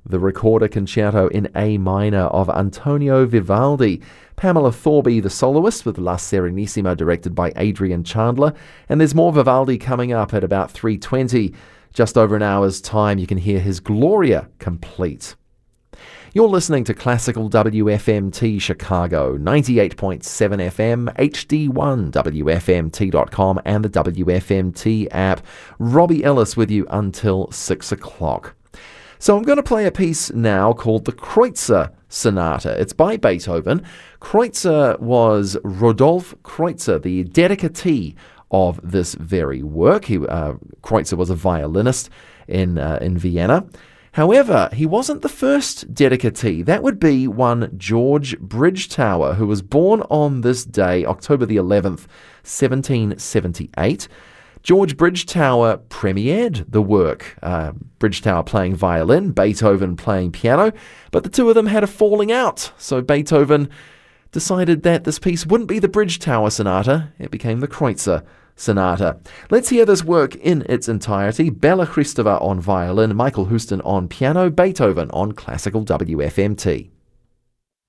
The Recorder Concerto in A minor of Antonio Vivaldi. Pamela Thorby, the soloist, with La Serenissima, directed by Adrian Chandler. And there's more Vivaldi coming up at about 3:20. Just over an hour's time, you can hear his Gloria complete. You're listening to Classical WFMT Chicago, 98.7 FM, HD1, WFMT.com, and the WFMT app. Robbie Ellis with you until 6 o'clock. So I'm going to play a piece now called the Kreutzer Sonata. It's by Beethoven. Kreutzer was Rodolphe Kreutzer, the dedicatee of this very work. Kreutzer was a violinist in Vienna. However, he wasn't the first dedicatee. That would be one George Bridgetower, who was born on this day, October the 11th, 1778. George Bridgetower premiered the work, Bridgetower playing violin, Beethoven playing piano, but the two of them had a falling out, so Beethoven decided that this piece wouldn't be the Bridgetower Sonata, it became the Kreutzer Sonata. Let's hear this work in its entirety. Bela Christova on violin, Michael Houston on piano, Beethoven on Classical WFMT.